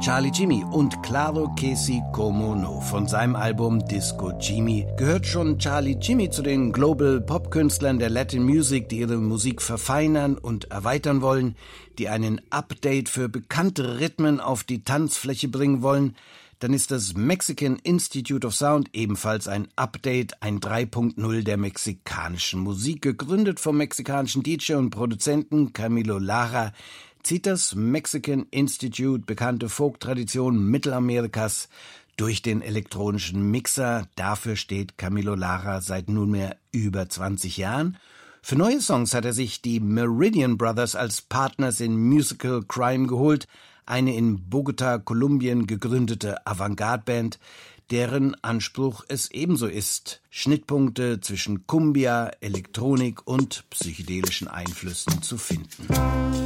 Charlie Jimmy und Claro que si como no. Von seinem Album Disco Jimmy gehört schon Charlie Jimmy zu den Global Pop-Künstlern der Latin Music, die ihre Musik verfeinern und erweitern wollen, die einen Update für bekannte Rhythmen auf die Tanzfläche bringen wollen. Dann ist das Mexican Institute of Sound ebenfalls ein Update, ein 3.0 der mexikanischen Musik. Gegründet vom mexikanischen DJ und Produzenten Camilo Lara, zieht das Mexican Institute bekannte Folk-Tradition Mittelamerikas durch den elektronischen Mixer. Dafür steht Camilo Lara seit nunmehr über 20 Jahren. Für neue Songs hat er sich die Meridian Brothers als Partners in Musical Crime geholt, eine in Bogota, Kolumbien gegründete Avantgarde-Band, deren Anspruch es ebenso ist, Schnittpunkte zwischen Cumbia, Elektronik und psychedelischen Einflüssen zu finden.